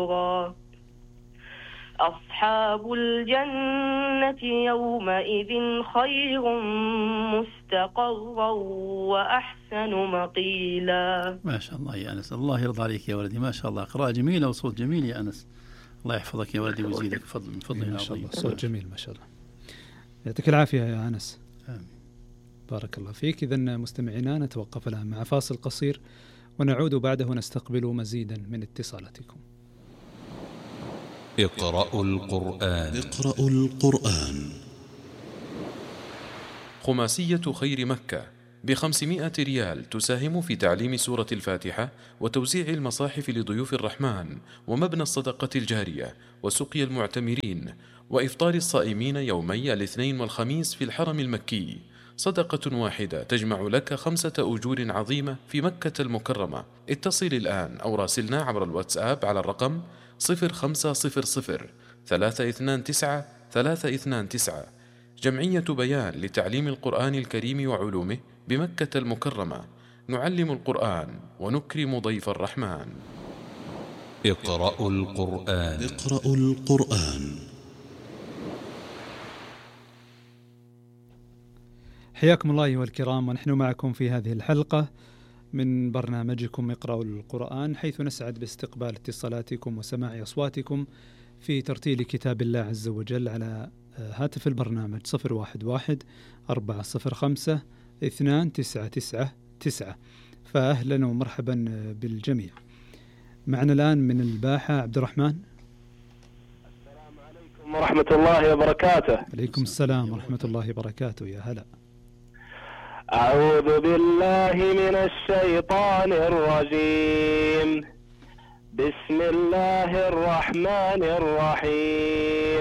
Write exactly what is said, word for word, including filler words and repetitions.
أصحاب الجنة يومئذ خير مستقرا وأحسن مقيلا. ما شاء الله يا أنس، الله يرضى عليك يا ولدي، ما شاء الله، قراءة جميلة وصوت جميل يا أنس، الله يحفظك يا ولدي ويزيدك فضل من فضله ما شاء الله، العظيم. صوت جميل ما شاء الله، يعطيك العافية يا أنس. آمين. بارك الله فيك. إذن مستمعينا نتوقف الآن مع فاصل قصير ونعود بعده نستقبل مزيدا من اتصالاتكم. اقرأوا القرآن. اقرأوا القرآن. خماسية خير مكة بخمسمائة ريال تساهم في تعليم سورة الفاتحة وتوزيع المصاحف لضيوف الرحمن ومبنى الصدقة الجارية وسقي المعتمرين وإفطار الصائمين يومي الاثنين والخميس في الحرم المكي. صدقة واحدة تجمع لك خمسة أجور عظيمة في مكة المكرمة. اتصل الآن أو راسلنا عبر الواتساب على الرقم صفر خمسة صفر صفر ثلاثة اثنان تسعة ثلاثة اثنان تسعة. جمعية بيان لتعليم القرآن الكريم وعلومه بمكة المكرمة. نعلم القرآن ونكرم ضيف الرحمن. اقرأوا القرآن. اقرأوا القرآن. حياكم الله أيها الكرام، ونحن معكم في هذه الحلقة من برنامجكم اقرأوا القرآن، حيث نسعد باستقبال اتصالاتكم وسماع أصواتكم في ترتيل كتاب الله عز وجل على هاتف البرنامج صفر واحد واحد أربعة صفر خمسة اثنان تسعة تسعة تسعة. فأهلا ومرحبا بالجميع. معنا الآن من الباحة عبد الرحمن. السلام عليكم ورحمة الله وبركاته. عليكم السلام ورحمة الله وبركاته، يا هلا. أعوذ بالله من الشيطان الرجيم. بسم الله الرحمن الرحيم.